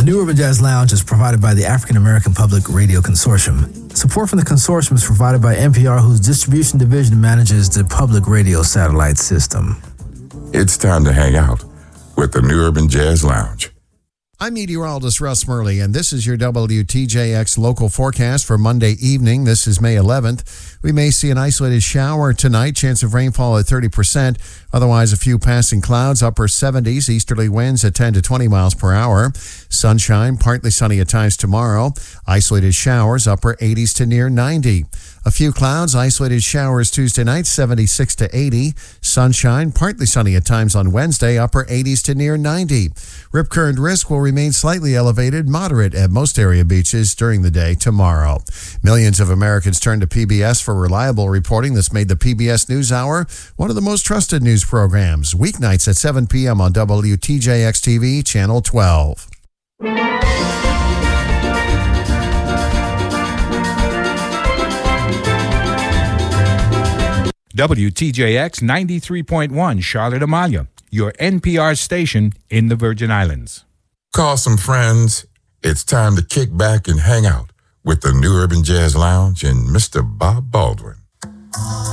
New Urban Jazz Lounge is provided by the African American Public Radio Consortium. Support from the consortium is provided by NPR, whose distribution division manages the public radio satellite system. It's time to hang out with the New Urban Jazz Lounge. I'm meteorologist Russ Murley, and this is your WTJX local forecast for Monday evening. This is May 11th. We may see an isolated shower tonight, chance of rainfall at 30%. Otherwise, a few passing clouds, upper 70s, easterly winds at 10 to 20 miles per hour. Sunshine, partly sunny at times tomorrow. Isolated showers, upper 80s to near 90. A few clouds, isolated showers Tuesday night, 76 to 80. Sunshine, partly sunny at times on Wednesday, upper 80s to near 90. Rip current risk will remain slightly elevated, moderate at most area beaches during the day tomorrow. Millions of Americans turn to PBS for reliable reporting. This made the PBS NewsHour one of the most trusted news programs. Weeknights at 7 p.m. on WTJX-TV, Channel 12. WTJX 93.1 Charlotte Amalia, your NPR station in the Virgin Islands. Call some friends. It's time to kick back and hang out with the New Urban Jazz Lounge and Mr. Bob Baldwin.